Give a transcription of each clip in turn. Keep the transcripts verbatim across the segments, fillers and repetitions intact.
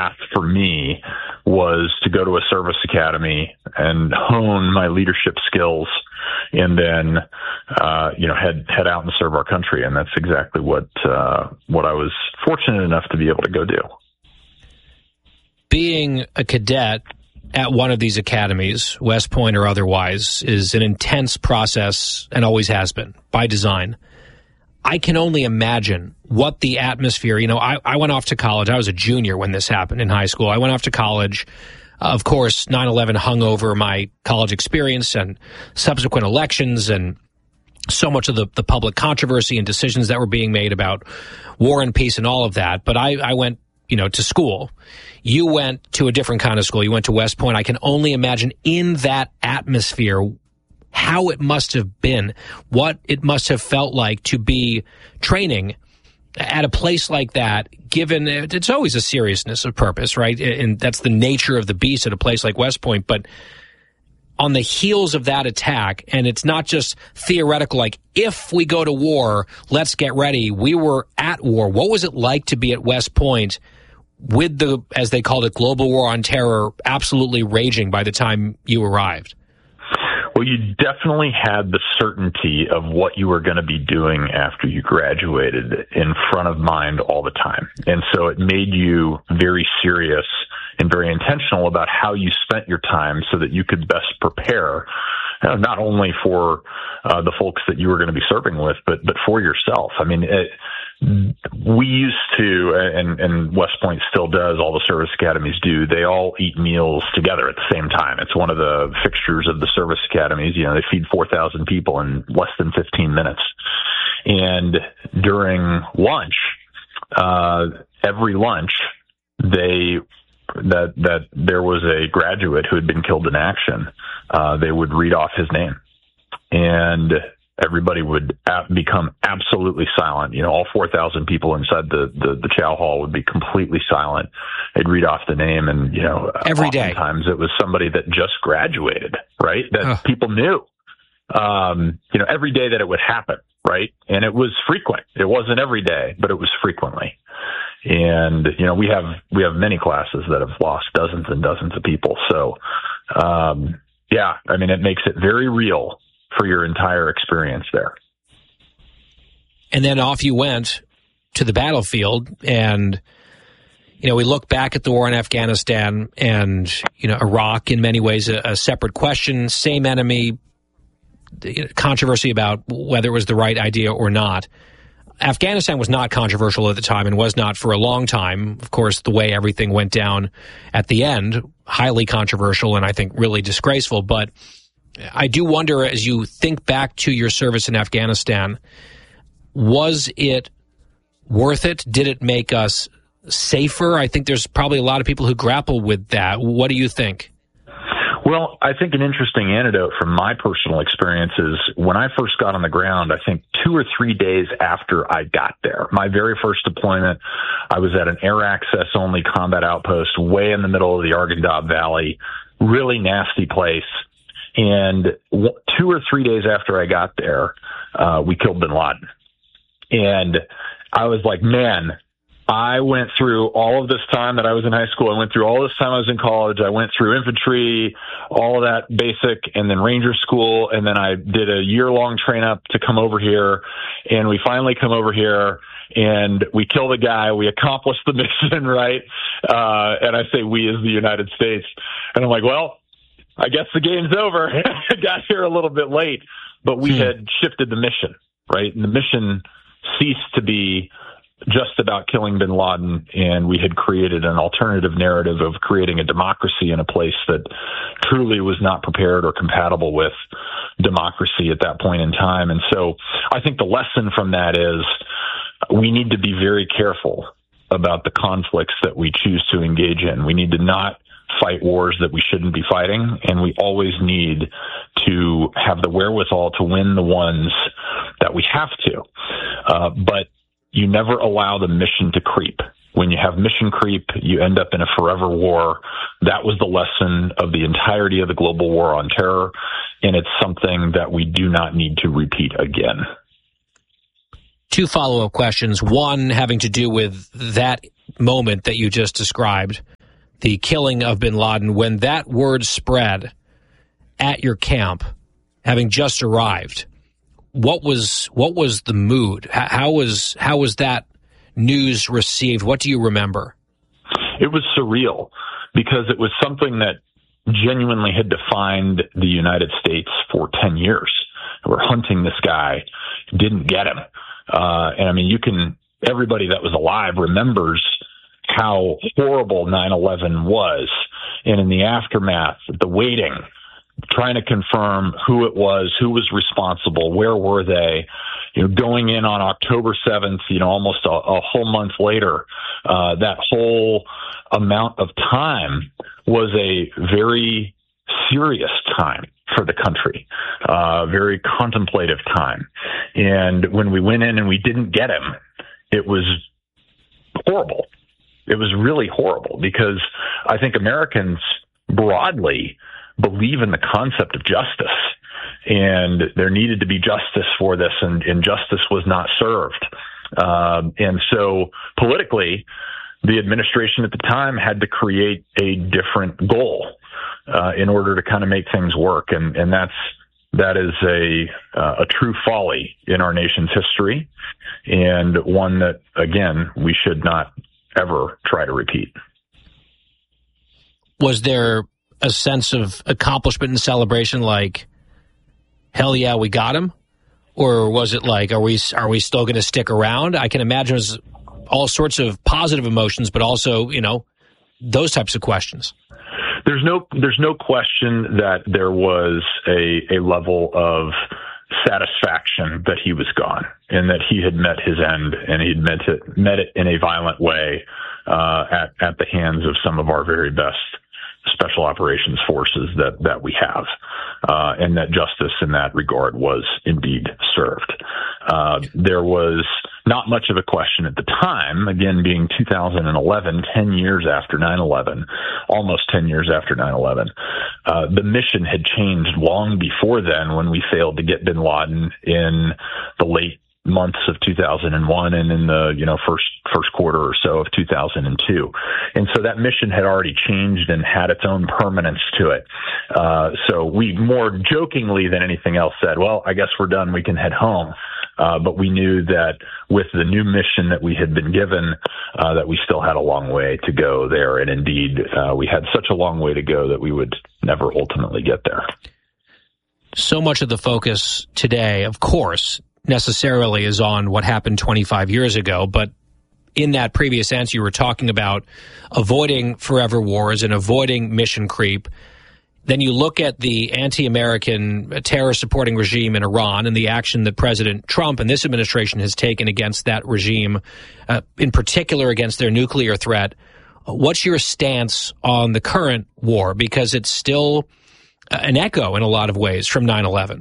path for me was to go to a service academy and hone my leadership skills, and then, uh, you know, head head out and serve our country. And that's exactly what uh, what I was fortunate enough to be able to go do. Being a cadet at one of these academies, West Point or otherwise, is an intense process and always has been by design. I can only imagine what the atmosphere, you know, I, I went off to college. I was a junior when this happened in high school. I went off to college. Uh, of course, nine eleven hung over my college experience and subsequent elections and so much of the, the public controversy and decisions that were being made about war and peace and all of that. But I, I went, you know, to school. You went to a different kind of school. You went to West Point. I can only imagine in that atmosphere how it must have been, what it must have felt like to be training at a place like that, given it's always a seriousness of purpose, right? And that's the nature of the beast at a place like West Point. But on the heels of that attack, and it's not just theoretical, like, if we go to war, let's get ready. We were at war. What was it like to be at West Point with the, as they called it, global war on terror absolutely raging by the time you arrived? Well, you definitely had the certainty of what you were going to be doing after you graduated in front of mind all the time. And so it made you very serious and very intentional about how you spent your time so that you could best prepare, uh, not only for uh, the folks that you were going to be serving with, but but for yourself. I mean, it, we used to, and, and West Point still does, all the service academies do, they all eat meals together at the same time. It's one of the fixtures of the service academies. You know, they feed four thousand people in less than fifteen minutes. And during lunch, uh, every lunch, they, that, that there was a graduate who had been killed in action. Uh, they would read off his name, and everybody would become absolutely silent. You know, all four thousand people inside the, the, the chow hall would be completely silent. They'd read off the name, and, you know, every day. Oftentimes it was somebody that just graduated, right? That Ugh. people knew, um, you know, every day that it would happen, right? And it was frequent. It wasn't every day, but it was frequently. And, you know, we have, we have many classes that have lost dozens and dozens of people. So, um, yeah, I mean, it makes it very real for your entire experience there. And then off you went to the battlefield, and, you know, we look back at the war in Afghanistan and, you know, Iraq in many ways a, a separate question, same enemy, controversy about whether it was the right idea or not. Afghanistan was not controversial at the time and was not for a long time. Of course, the way everything went down at the end, highly controversial and I think really disgraceful. But I do wonder, as you think back to your service in Afghanistan, was it worth it? Did it make us safer? I think there's probably a lot of people who grapple with that. What do you think? Well, I think an interesting anecdote from my personal experience is when I first got on the ground, I think two or three days after I got there, my very first deployment, I was at an air access only combat outpost way in the middle of the Arghandab Valley, really nasty place. And two or three days after I got there, uh, we killed bin Laden. And I was like, man, I went through all of this time that I was in high school. I went through all this time I was in college. I went through infantry, all of that basic, and then Ranger school. And then I did a year long train up to come over here. And we finally come over here and we kill the guy. We accomplished the mission, right? Uh, and I say we as the United States. And I'm like, well, I guess the game's over. I got here a little bit late, but we hmm. had shifted the mission, right? And the mission ceased to be just about killing bin Laden, and we had created an alternative narrative of creating a democracy in a place that truly was not prepared or compatible with democracy at that point in time. And so I think the lesson from that is we need to be very careful about the conflicts that we choose to engage in. We need to not fight wars that we shouldn't be fighting, and we always need to have the wherewithal to win the ones that we have to. Uh, but you never allow the mission to creep. When you have mission creep, you end up in a forever war. That was the lesson of the entirety of the global war on terror, and it's something that we do not need to repeat again. Two follow-up questions. One having to do with that moment that you just described. the killing of bin Laden, when that word spread at your camp, having just arrived, what was what was the mood? How was how was that news received? What do you remember? It was surreal because it was something that genuinely had defined the United States for ten years. We're hunting this guy, didn't get him. Uh, and I mean, you can, everybody that was alive remembers how horrible nine eleven was. And in the aftermath, the waiting, trying to confirm who it was, who was responsible, where were they, you know, going in on October seventh, you know, almost a, a whole month later, uh, that whole amount of time was a very serious time for the country, uh, very contemplative time. And when we went in and we didn't get him, it was horrible. It was really horrible because I think Americans broadly believe in the concept of justice, and there needed to be justice for this, and, and justice was not served. Um, and so politically, the administration at the time had to create a different goal uh, in order to kind of make things work. And, and that's, that is a, uh, a true folly in our nation's history, and one that, again, we should not ever try to repeat. Was there a sense of accomplishment and celebration, like, hell yeah, we got him? Or was it like, are we are we still going to stick around? I can imagine it was all sorts of positive emotions, but also, you know, those types of questions. There's no there's no question that there was a a level of satisfaction that he was gone and that he had met his end, and he'd met it met it in a violent way uh, at at the hands of some of our very best special operations forces that, that we have, uh, and that justice in that regard was indeed served. Uh, there was not much of a question at the time, again, being two thousand eleven, ten years after nine eleven, almost ten years after nine eleven. Uh, the mission had changed long before then when we failed to get bin Laden in the late months of two thousand one and in the, you know, first, first quarter or so of two thousand two. And so that mission had already changed and had its own permanence to it. Uh, so we more jokingly than anything else said, well, I guess we're done. We can head home. Uh, but we knew that with the new mission that we had been given, uh, that we still had a long way to go there. And indeed, uh, we had such a long way to go that we would never ultimately get there. So much of the focus today, of course, necessarily is on what happened twenty-five years ago, but in that previous answer, you were talking about avoiding forever wars and avoiding mission creep. Then you look at the anti-American terror-supporting regime in Iran and the action that President Trump and this administration has taken against that regime, uh, in particular against their nuclear threat. What's your stance on the current war? Because it's still an echo in a lot of ways from nine eleven.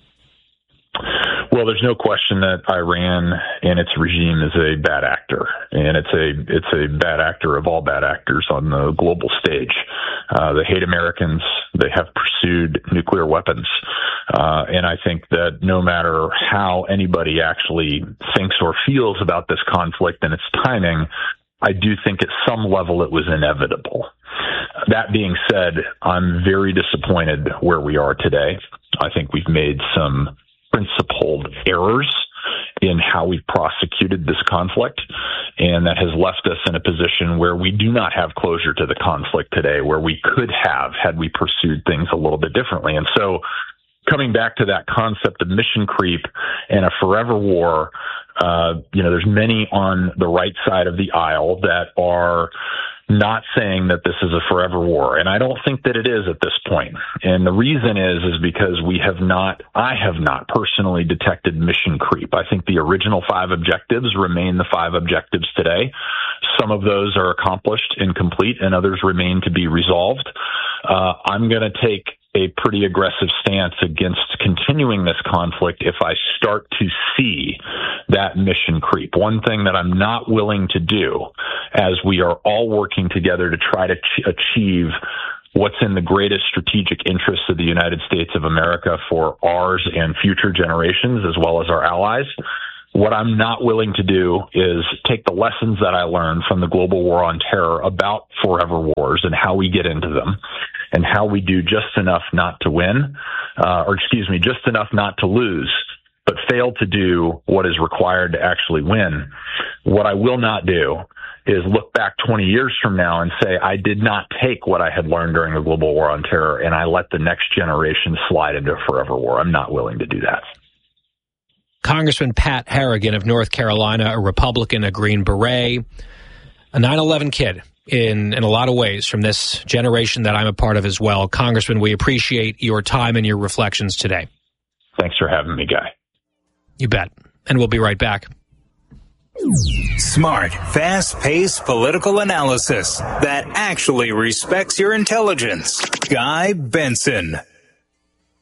Well, there's no question that Iran and its regime is a bad actor, and it's a it's a bad actor of all bad actors on the global stage. Uh, they hate Americans. They have pursued nuclear weapons, uh, and I think that no matter how anybody actually thinks or feels about this conflict and its timing, I do think at some level it was inevitable. That being said, I'm very disappointed where we are today. I think we've made some principled errors in how we've prosecuted this conflict, and that has left us in a position where we do not have closure to the conflict today, where we could have had we pursued things a little bit differently. And so coming back to that concept of mission creep and a forever war, uh, you know, there's many on the right side of the aisle that are not saying that this is a forever war. And I don't think that it is at this point. And the reason is, is because we have not, I have not personally detected mission creep. I think the original five objectives remain the five objectives today. Some of those are accomplished and complete, and others remain to be resolved. Uh, I'm going to take a pretty aggressive stance against continuing this conflict if I start to see that mission creep. One thing that I'm not willing to do, as we are all working together to try to ch- achieve what's in the greatest strategic interests of the United States of America for ours and future generations, as well as our allies, What I'm not willing to do is take the lessons that I learned from the global war on terror about forever wars and how we get into them and how we do just enough not to win, uh, or excuse me, just enough not to lose, but fail to do what is required to actually win. What I will not do is look back twenty years from now and say, I did not take what I had learned during the global war on terror and I let the next generation slide into a forever war. I'm not willing to do that. Congressman Pat Harrigan of North Carolina, a Republican, a Green Beret, a nine eleven kid in, in a lot of ways from this generation that I'm a part of as well. Congressman, we appreciate your time and your reflections today. Thanks for having me, Guy. You bet. And we'll be right back. Smart, fast-paced political analysis that actually respects your intelligence. Guy Benson.